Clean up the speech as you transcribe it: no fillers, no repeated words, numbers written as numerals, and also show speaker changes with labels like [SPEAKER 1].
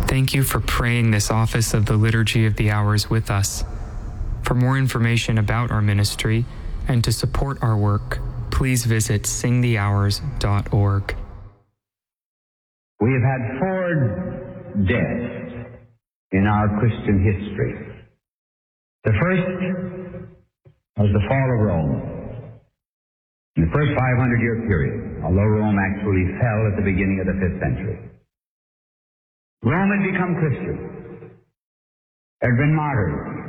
[SPEAKER 1] Thank you for praying this office of the Liturgy of the Hours with us. For more information about our ministry and to support our work, please visit singthehours.org.
[SPEAKER 2] We have had 4 deaths in our Christian history. The first was the fall of Rome. In the first 500-year period, although Rome actually fell at the beginning of the 5th century. Rome had become Christian. There had been martyrs.